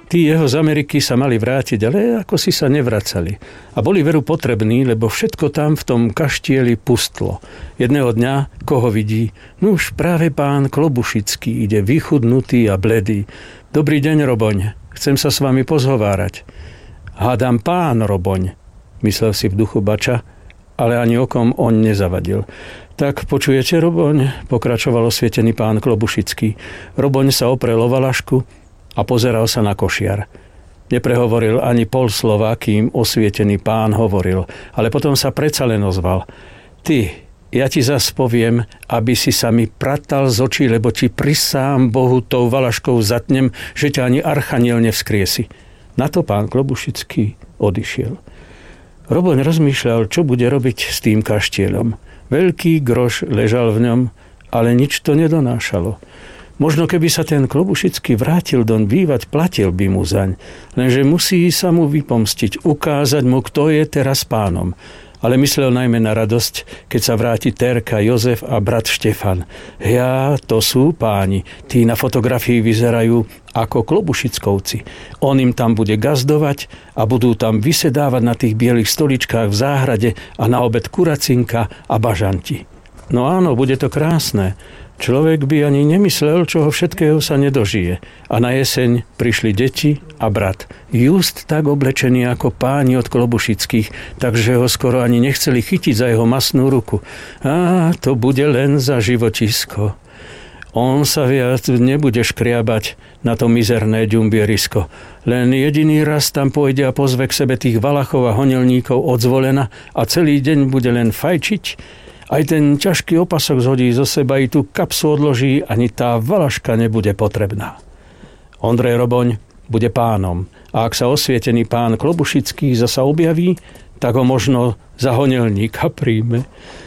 Tí jeho z Ameriky sa mali vrátiť, ale ako si sa nevracali. A boli veru potrební, lebo všetko tam v tom kaštieli pustlo. Jedného dňa, koho vidí? No už práve pán Klobušický ide vychudnutý a bledý. Dobrý deň, Roboň, chcem sa s vami pozhovárať. Hádam pán Roboň, myslel si v duchu Bača, ale ani okom on nezavadil. Tak počujete, Roboň, pokračoval osvietený pán Klobušický. Roboň sa oprel o valašku a pozeral sa na košiar. Neprehovoril ani pol slova, kým osvietený pán hovoril, ale potom sa predsa len ozval. Ty, ja ti zas poviem, aby si sa mi pratal z očí, lebo ti prisám Bohu tou valaškou zatnem, že ťa ani archaniel nevskriesi. Na to pán Klobušický odišiel. Roboň rozmýšľal, čo bude robiť s tým kaštielom. Veľký groš ležal v ňom, ale nič to nedonášalo. Možno keby sa ten Klobušický vrátil doň bývať, platil by mu zaň, lenže musí sa mu vypomstiť, ukázať mu, kto je teraz pánom. Ale myslel najmä na radosť, keď sa vráti Terka, Jozef a brat Štefan. Ja, to sú páni, tí na fotografii vyzerajú ako Klobušickovci. On im tam bude gazdovať a budú tam vysedávať na tých bielých stoličkách v záhrade a na obed kuracinka a bažanti. No áno, bude to krásne. Človek by ani nemyslel, čoho všetkého sa nedožije. A na jeseň prišli deti a brat. Just tak oblečený ako páni od Klobušických, takže ho skoro ani nechceli chytiť za jeho masnú ruku. Á, to bude len za životisko. On sa viac nebude škriabať na to mizerné ďumbierisko. Len jediný raz tam pôjde a pozve k sebe tých valachov a honelníkov od Zvolena a celý deň bude len fajčiť. Aj ten ťažký opasok zhodí zo seba, i tú kapsu odloží, ani tá valaška nebude potrebná. Ondrej Roboň bude pánom a ak sa osvietený pán Klobušický zasa objaví, tak ho možno za honelníka príjme.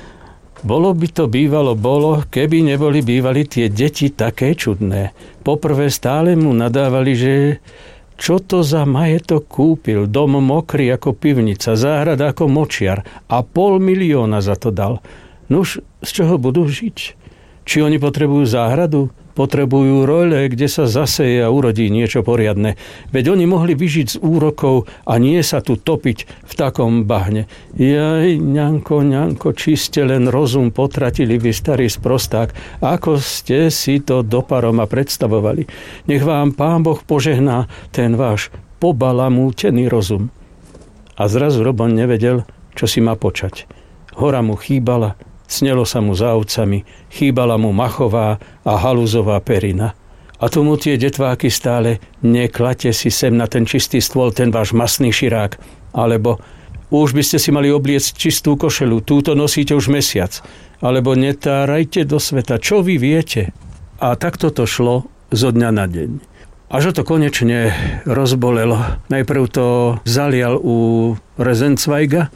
Bolo by to bývalo keby neboli bývali tie deti také čudné. Poprvé stále mu nadávali, že čo to za majetok kúpil, dom mokrý ako pivnica, záhrada ako močiar a 500 000 za to dal. Nuž, z čoho budú žiť? Či oni potrebujú záhradu? Potrebujú role, kde sa zaseje a urodí niečo poriadne. Veď oni mohli vyžiť z úrokov a nie sa tu topiť v takom bahne. Jaj, ňanko, či ste len rozum potratili, vy starý sprosták. Ako ste si to do paroma predstavovali? Nech vám Pán Boh požehná ten váš pobalamútený rozum. A zrazu Roboň nevedel, čo si má počať. Hora mu chýbala, snelo sa mu za ovcami, chýbala mu machová a halúzová perina. A tu mu tie detváky stále, neklate si sem na ten čistý stôl ten váš masný širák, alebo už by ste si mali obliecť čistú košelu, túto nosíte už mesiac, alebo netárajte do sveta, čo vy viete. A takto to šlo zo dňa na deň. Až to konečne rozbolelo. Najprv to zalial u Rezencvajga,